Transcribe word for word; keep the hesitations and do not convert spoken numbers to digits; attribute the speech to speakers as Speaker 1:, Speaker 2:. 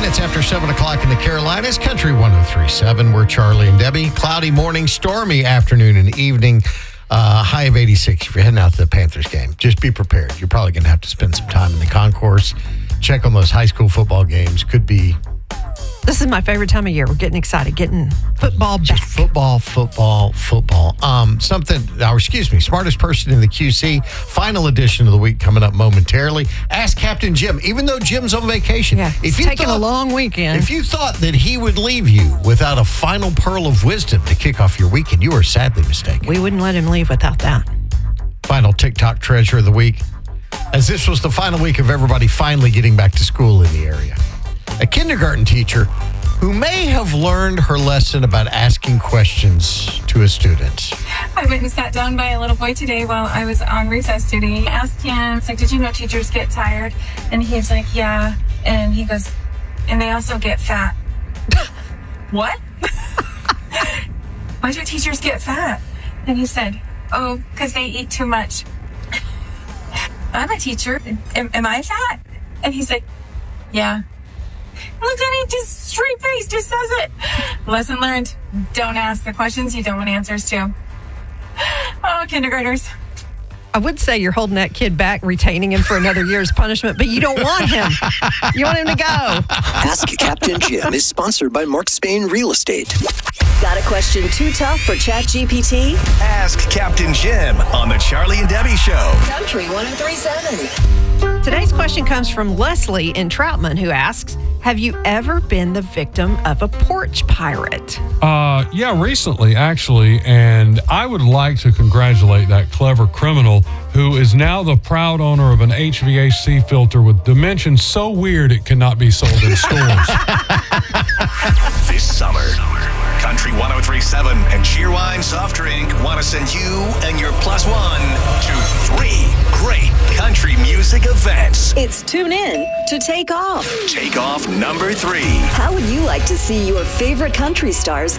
Speaker 1: minutes after seven o'clock in the Carolinas. Country one oh three point seven. We're Charlie and Debbie. Cloudy morning, stormy afternoon and evening. Uh, high of eighty-six. If you're heading out to the Panthers game, just be prepared. You're probably going to have to spend some time in the concourse. Check on those high school football games. Could be...
Speaker 2: This is my favorite time of year. We're getting excited, getting football back.
Speaker 1: Just football, football, football. Um, something, or excuse me, smartest person in the Q C. Final edition of the week coming up momentarily. Ask Captain Jim, even though Jim's on vacation.
Speaker 2: Yeah,
Speaker 1: if
Speaker 2: he's
Speaker 1: you
Speaker 2: taking
Speaker 1: thought,
Speaker 2: a long weekend.
Speaker 1: If you thought that he would leave you without a final pearl of wisdom to kick off your weekend, you are sadly mistaken.
Speaker 2: We wouldn't let him leave without that.
Speaker 1: Final TikTok treasure of the week. As this was the final week of everybody finally getting back to school in the area. A kindergarten teacher who may have learned her lesson about asking questions to a student.
Speaker 3: I went and sat down by a little boy today while I was on recess duty. I asked him, it's like, did you know teachers get tired? And he was like, yeah. And he goes, and they also get fat. What? Why do teachers get fat? And he said, oh, because they eat too much. I'm a teacher. Am, am I fat? And he said, yeah. I looked at him, just straight face, just says it. Lesson learned. Don't ask the questions you don't want answers to. Oh, kindergartners.
Speaker 2: I would say you're holding that kid back, retaining him for another year's punishment, but you don't want him. You want him to go.
Speaker 4: Ask Captain Jim is sponsored by Mark Spain Real Estate.
Speaker 5: Got a question too tough for ChatGPT?
Speaker 6: Ask Captain Jim on the Charlie and Debbie Show.
Speaker 5: Country one oh three point seven.
Speaker 2: Today's question comes from Leslie in Troutman, who asks, have you ever been the victim of a porch pirate?
Speaker 7: Uh, yeah, recently, actually. And I would like to congratulate that clever criminal who is now the proud owner of an H V A C filter with dimensions so weird it cannot be sold in stores.
Speaker 6: This summer, Country one oh three point seven and Cheerwine Soft Drink want to send you and your plus one to three great country music events.
Speaker 5: It's Tune In to Take Off.
Speaker 6: Take Off number three.
Speaker 5: How would you like to see your favorite country stars